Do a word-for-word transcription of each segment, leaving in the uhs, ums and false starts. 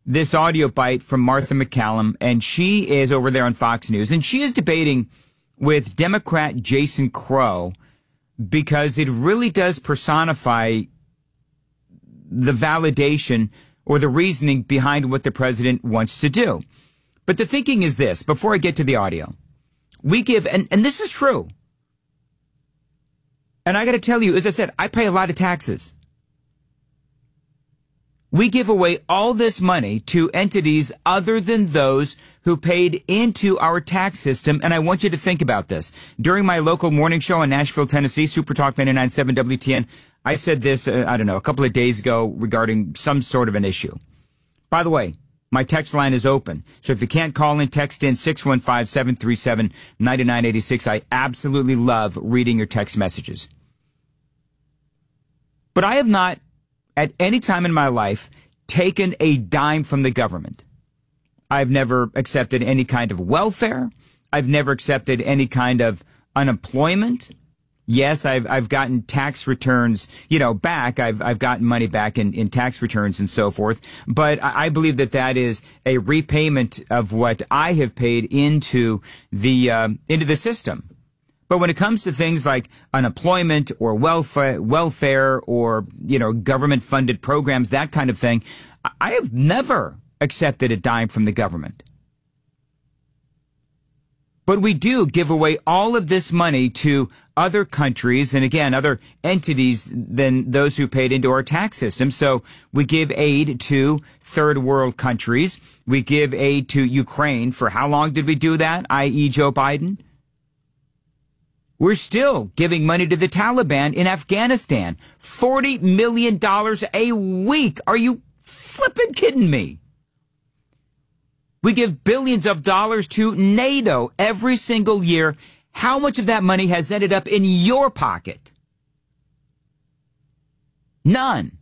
this audio bite from Martha MacCallum, and she is over there on Fox News, and she is debating with Democrat Jason Crow because it really does personify the validation or the reasoning behind what the president wants to do. But the thinking is this, before I get to the audio, we give, and, and this is true, and I got to tell you, as I said, I pay a lot of taxes. We give away all this money to entities other than those who paid into our tax system. And I want you to think about this. During my local morning show in Nashville, Tennessee, Super Talk ninety-nine point seven W T N, I said this, uh, I don't know, a couple of days ago regarding some sort of an issue. By the way, my text line is open. So if you can't call in, text in six one five, seven three seven, nine nine eight six. I absolutely love reading your text messages. But I have not at any time in my life taken a dime from the government. I've never accepted any kind of welfare. I've never accepted any kind of unemployment. Yes, I've I've gotten tax returns, you know, back. I've I've gotten money back in, in tax returns and so forth. But I, I believe that that is a repayment of what I have paid into the um, into the system. But when it comes to things like unemployment or welfare, welfare or, you know, government-funded programs, that kind of thing, I have never accepted a dime from the government. But we do give away all of this money to other countries and, again, other entities than those who paid into our tax system. So we give aid to third world countries. We give aid to Ukraine. For how long did we do that, that is. Joe Biden? We're still giving money to the Taliban in Afghanistan. forty million dollars a week. Are you flippin' kidding me? We give billions of dollars to NATO every single year. How much of that money has ended up in your pocket? None.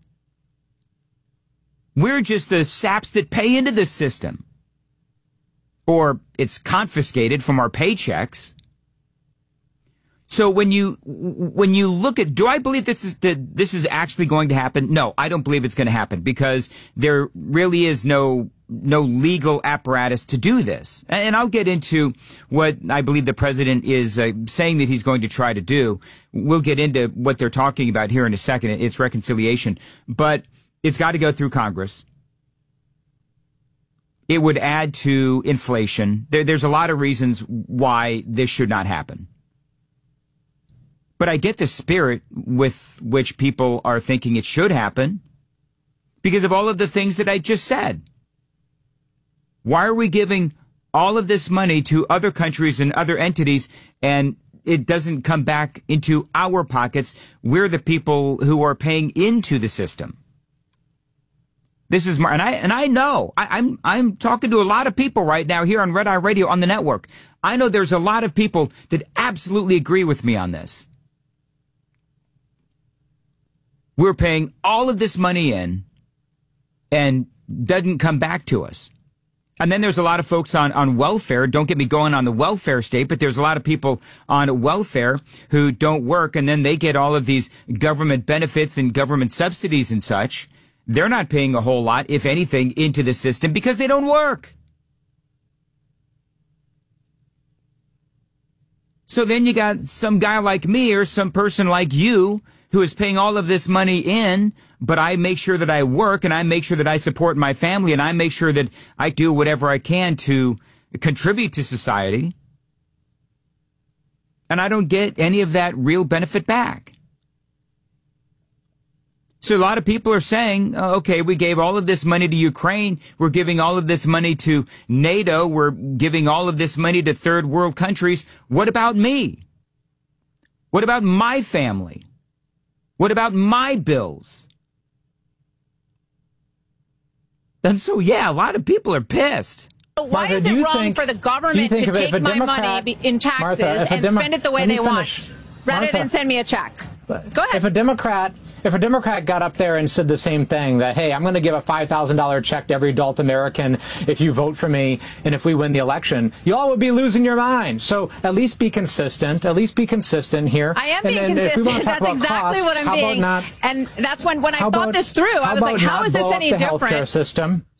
We're just the saps that pay into the system. Or it's confiscated from our paychecks. So when you when you look at, do I believe this is that this is actually going to happen? No, I don't believe it's going to happen because there really is no no legal apparatus to do this. And I'll get into what I believe the president is uh, saying that he's going to try to do. We'll get into what they're talking about here in a second. It's reconciliation, but it's got to go through Congress. It would add to inflation. There, there's a lot of reasons why this should not happen. But I get the spirit with which people are thinking it should happen because of all of the things that I just said. Why are we giving all of this money to other countries and other entities and it doesn't come back into our pockets? We're the people who are paying into the system. This is my, and I and I know I, I'm I'm talking to a lot of people right now here on Red Eye Radio on the network. I know there's a lot of people that absolutely agree with me on this. We're paying all of this money in and doesn't come back to us. And then there's a lot of folks on, on welfare. Don't get me going on the welfare state, but there's a lot of people on welfare who don't work and then they get all of these government benefits and government subsidies and such. They're not paying a whole lot, if anything, into the system because they don't work. So then you got some guy like me or some person like you who is paying all of this money in, but I make sure that I work and I make sure that I support my family and I make sure that I do whatever I can to contribute to society. And I don't get any of that real benefit back. So a lot of people are saying, oh, okay, we gave all of this money to Ukraine. We're giving all of this money to NATO. We're giving all of this money to third world countries. What about me? What about my family? What about my bills? And so, yeah, a lot of people are pissed. So why Martha, is it wrong think, for the government to take my Democrat, money in taxes Martha, and Demo- spend it the way they want, rather Martha, than send me a check? Go ahead. If a Democrat, if a Democrat got up there and said the same thing, that, hey, I'm going to give a five thousand dollars check to every adult American if you vote for me and if we win the election, you all would be losing your minds. So at least be consistent. At least be consistent here. I am being and, and consistent. That's exactly costs, what I'm being. Not, and that's when, when I thought about, this through, I was like, how is this any different? System?